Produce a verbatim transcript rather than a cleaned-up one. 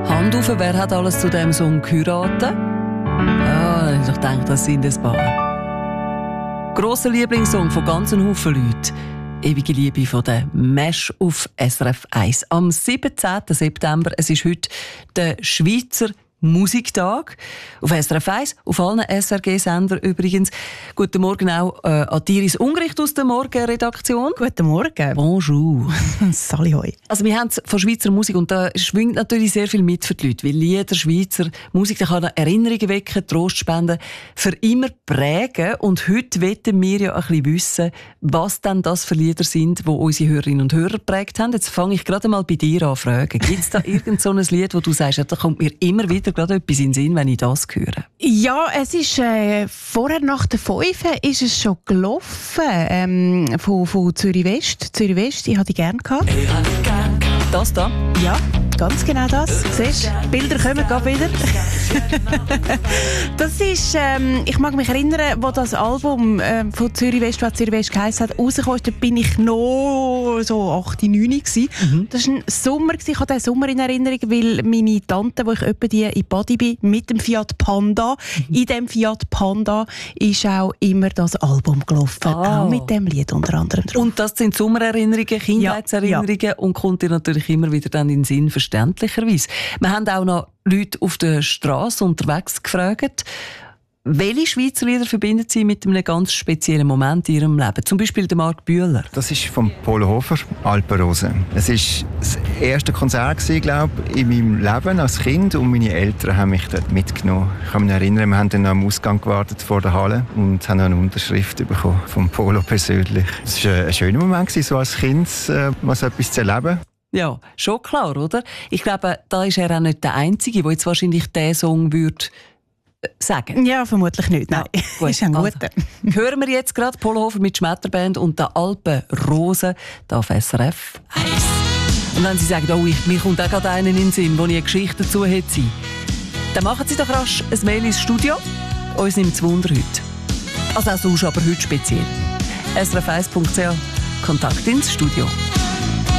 Hand auf, wer hat alles zu diesem Song geheiratet? Ah, ich denke, das sind ein paar. Grosser Lieblingssong von ganzen Haufen Leuten. Ewige Liebe von der Mesh auf S R F eins. Am siebzehnten September, es ist heute der Schweizer Musiktag. Auf S R F eins, auf allen S R G-Sendern übrigens. Guten Morgen auch äh, an Iris Ungericht aus der Morgenredaktion. Guten Morgen. Bonjour. Sali hoi. Also wir haben es von Schweizer Musik und da schwingt natürlich sehr viel mit für die Leute, weil jeder Schweizer Musik, der kann Erinnerungen wecken, Trost spenden, für immer prägen. Und heute wollen wir ja ein bisschen wissen, was denn das für Lieder sind, die unsere Hörerinnen und Hörer geprägt haben. Jetzt fange ich gerade mal bei dir an zu fragen. Gibt es da irgend so ein Lied, wo du sagst, ja, da kommt mir immer wieder gerade etwas in den Sinn, wenn ich das höre? Ja, es ist äh, vorher nach der fünf ist es schon gelaufen, ähm, von, von Zürich West. Zürich West, ich hatte die gerne gehabt. Das da? Ja, ganz genau das. Siehst du, Bilder kommen gerade wieder. Das ist, ähm, ich mag mich erinnern, wo das Album ähm, von Zürich West, was Zürich West geheißen hat, rausgekommen ist, da bin ich noch so acht, neun gewesen. Mhm. Das war ein Sommer, ich habe diesen Sommer in Erinnerung, weil meine Tante, wo ich etwa die in Badi bin, mit dem Fiat Panda, mhm. in dem Fiat Panda ist auch immer das Album gelaufen. Ah. Auch mit dem Lied unter anderem drauf. Und das sind Sommererinnerungen, Kindheitserinnerungen ja, ja. und kommt dir natürlich immer wieder dann in den Sinn, verständlicherweise. Wir haben auch noch Leute auf der Straße unterwegs gefragt, welche Schweizer Lieder verbinden Sie mit einem ganz speziellen Moment in Ihrem Leben? Zum Beispiel der Marc Bühler. Das ist von Polo Hofer, Alpenrose. Es war das erste Konzert, glaube ich, in meinem Leben als Kind und meine Eltern haben mich dort mitgenommen. Ich kann mich erinnern, wir haben dann am Ausgang gewartet vor der Halle und haben eine Unterschrift bekommen vom Polo persönlich. Es war ein schöner Moment, so als Kind mal so etwas zu erleben. Ja, schon klar, oder? Ich glaube, da ist er auch nicht der Einzige, der jetzt wahrscheinlich diesen Song würde sagen. Ja, vermutlich nicht. Nein, ja, gut. Ist ein guter. Also, hören wir jetzt gerade Polo Hofer mit Schmetterband und der Alpenrose hier auf S R F eins. Und wenn Sie sagen, oh, ich, mir kommt auch gerade einen in den Sinn, wo ich eine Geschichte dazu hätte, dann machen Sie doch rasch ein Mail ins Studio. Uns nimmt es Wunder heute. Also auch sonst, aber heute speziell. S R F eins punkt c h, Kontakt ins Studio.